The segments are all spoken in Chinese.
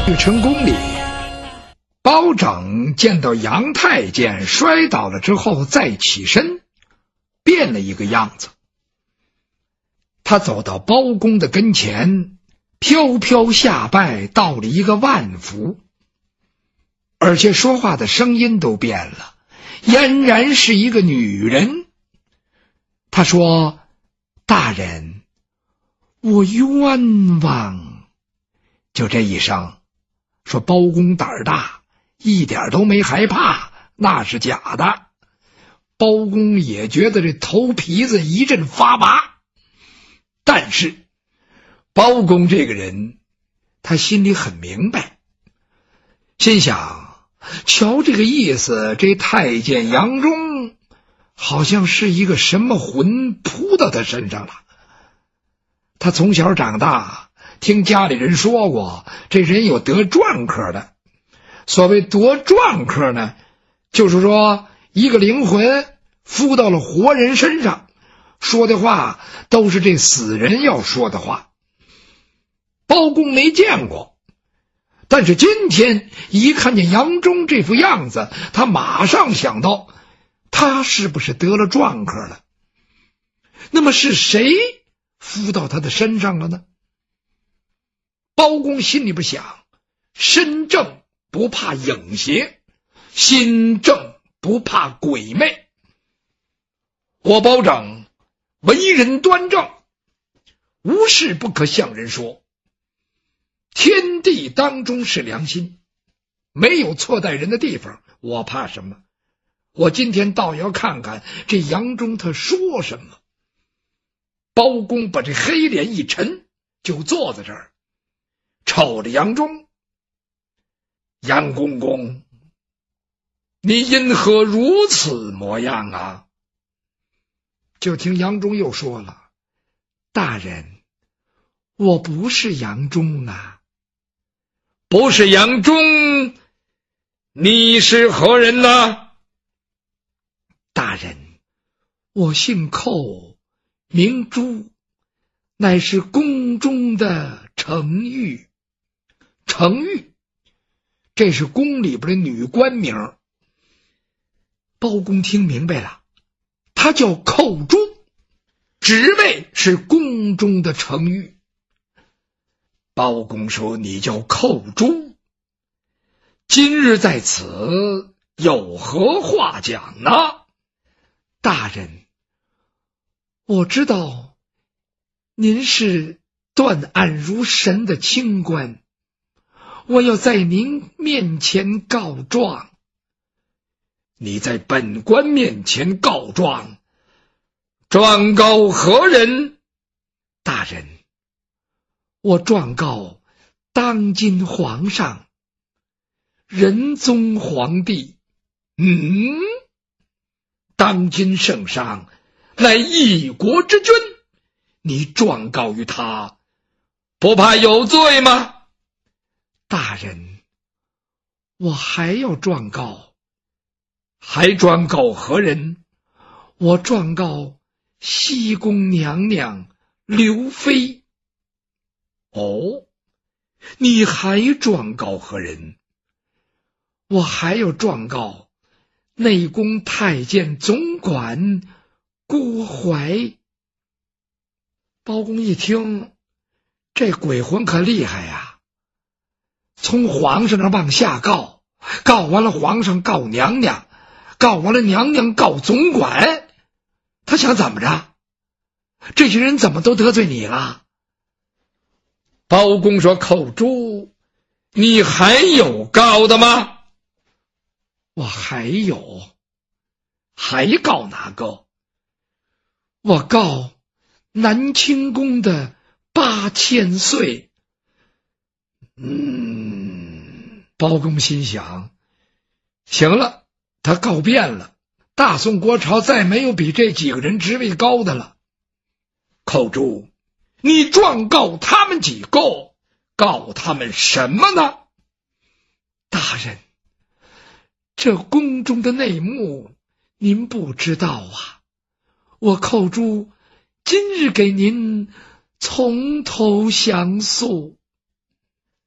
玉成宫里，包拯见到杨太监摔倒了之后再起身，变了一个样子。他走到包公的跟前，飘飘下拜，道了一个万福，而且说话的声音都变了，俨然是一个女人。他说：“大人，我冤枉。”就这一声，说包公胆儿大，一点都没害怕，那是假的。包公也觉得这头皮子一阵发麻，但是包公这个人他心里很明白，心想瞧这个意思，这太监杨忠好像是一个什么魂扑到他身上了。他从小长大听家里人说过，这人有得壮客的。所谓得壮客呢，就是说一个灵魂附到了活人身上，说的话都是这死人要说的话。包公没见过，但是今天一看见杨忠这副样子，他马上想到他是不是得了壮客了。那么是谁附到他的身上了呢？包公心里边想，身正不怕影邪，心正不怕鬼魅。我包拯为人端正，无事不可向人说，天地当中是良心，没有错待人的地方，我怕什么？我今天倒要看看这杨忠他说什么。包公把这黑脸一沉，就坐在这儿，瞅着杨忠。杨公公，你因何如此模样啊？就听杨忠又说了：“大人，我不是杨忠啊。”不是杨忠，你是何人呢？大人，我姓寇，名朱，乃是宫中的程玉。程玉，这是宫里边的女官名。包公听明白了，他叫寇朱，职位是宫中的程玉。包公说：“你叫寇朱，今日在此有何话讲呢？”大人，我知道您是断案如神的清官，我要在您面前告状。你在本官面前告状，状告何人？大人，我状告当今皇上，仁宗皇帝。当今圣上乃一国之君，你状告于他，不怕有罪吗？大人，我还要状告。还状告何人？我状告西宫娘娘刘妃。哦，你还状告何人？我还要状告内宫太监总管郭槐。包公一听，这鬼魂可厉害呀！从皇上那往下告，告完了皇上告娘娘，告完了娘娘告总管，他想怎么着？这些人怎么都得罪你了？包公说：“寇朱，你还有告的吗？”我还有。还告哪个？我告南清宫的8000岁。包公心想，行了，他告遍了，大宋国朝再没有比这几个人职位高的了。寇朱，你状告他们几个？告他们什么呢？大人，这宫中的内幕您不知道啊，我寇朱今日给您从头详诉。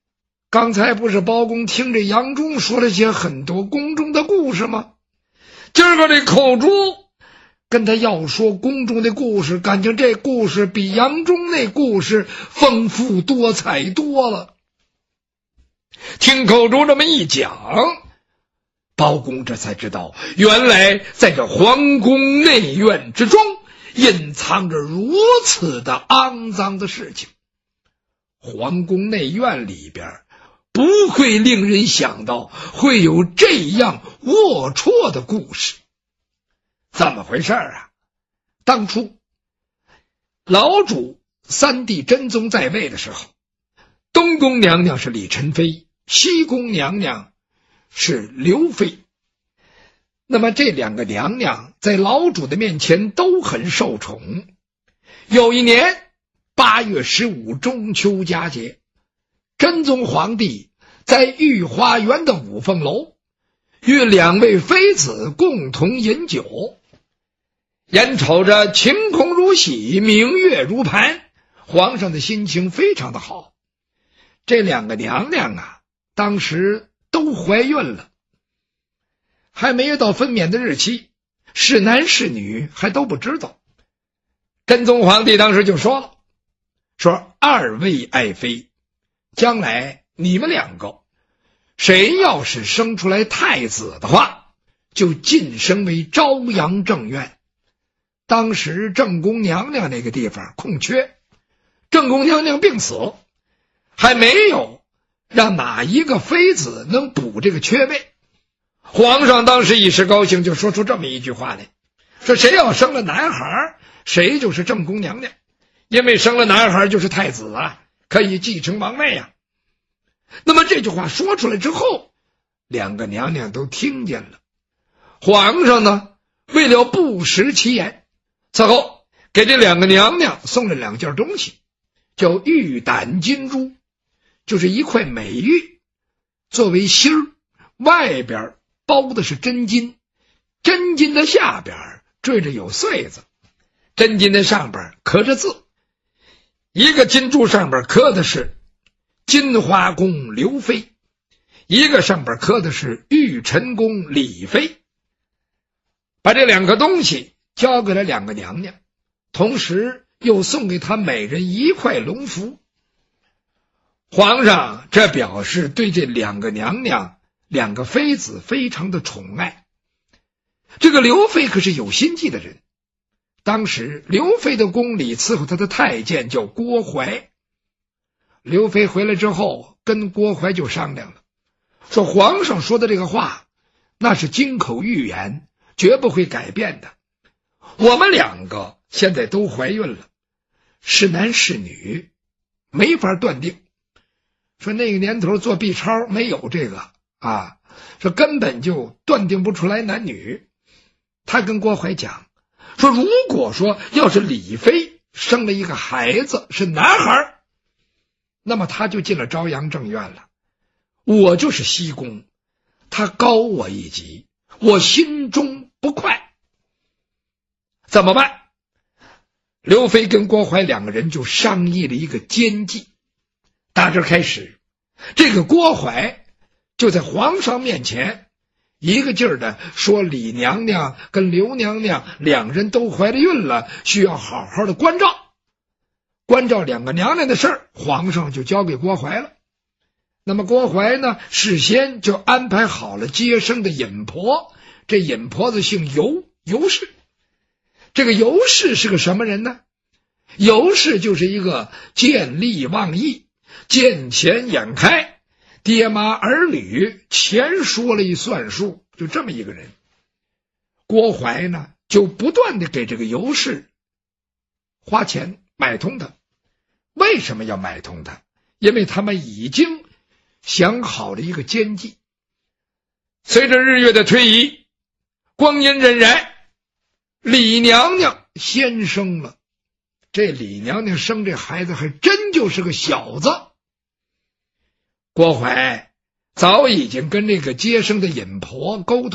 刚才不是包公听着杨忠说了些很多宫中的故事吗？今儿个这口珠跟他要说宫中的故事，感情这故事比杨忠那故事丰富多彩多了。听口珠这么一讲，包公这才知道，原来在这皇宫内院之中隐藏着如此的肮脏的事情。皇宫内院里边不会令人想到会有这样龌龊的故事。怎么回事啊？当初老主三弟真宗在位的时候，东宫娘娘是李宸妃，西宫娘娘是刘妃。那么这两个娘娘在老主的面前都很受宠。有一年8月15中秋佳节，真宗皇帝在御花园的五凤楼与两位妃子共同饮酒，眼瞅着晴空如洗，明月如盘，皇上的心情非常的好。这两个娘娘啊，当时都怀孕了，还没有到分娩的日期，是男是女还都不知道。真宗皇帝当时就说了，说二位爱妃，将来你们两个谁要是生出来太子的话，就晋升为昭阳正院。当时正宫娘娘那个地方空缺，正宫娘娘病死，还没有让哪一个妃子能补这个缺位。皇上当时一时高兴，就说出这么一句话来，说谁要生了男孩，谁就是正宫娘娘，因为生了男孩就是太子啊，可以继承王位啊。那么这句话说出来之后，两个娘娘都听见了。皇上呢，为了不食其言，此后给这两个娘娘送了2件东西，叫玉胆金珠，就是一块美玉作为芯儿，外边包的是真金，真金的下边缀着有穗子，真金的上边刻着字，一个金珠上边刻的是金花宫刘妃，一个上边刻的是玉宸宫李妃。把这2个东西交给了两个娘娘，同时又送给她每人1块龙符。皇上这表示对这2个娘娘2个妃子非常的宠爱。这个刘妃可是有心计的人，当时刘妃的宫里伺候她的太监叫郭槐。刘妃回来之后跟郭槐就商量了，说皇上说的这个话那是金口玉言，绝不会改变的。我们2个现在都怀孕了，是男是女没法断定。说那个年头做 B 超没有这个啊，说根本就断定不出来男女。他跟郭槐讲说，如果说要是李妃生了一个孩子是男孩，那么他就进了昭阳正院了。我就是西宫，他高我一级，我心中不快，怎么办？刘妃跟郭槐2个人就商议了一个奸计。打这开始，这个郭槐就在皇上面前一个劲儿的说李娘娘跟刘娘娘2人都怀了孕了，需要好好的关照。关照2个娘娘的事儿，皇上就交给郭槐了。那么郭槐呢，事先就安排好了接生的尹婆，这尹婆子姓尤氏。这个尤氏是个什么人呢？尤氏就是一个见利忘义，见钱眼开，爹妈儿女钱说了一算数，就这么一个人。郭槐呢，就不断的给这个尤氏花钱买通他。为什么要买通他？因为他们已经想好了一个奸计。随着日月的推移，光阴荏苒，李娘娘先生了。这李娘娘生这孩子还真就是个小子。郭槐早已经跟这个接生的尹婆沟通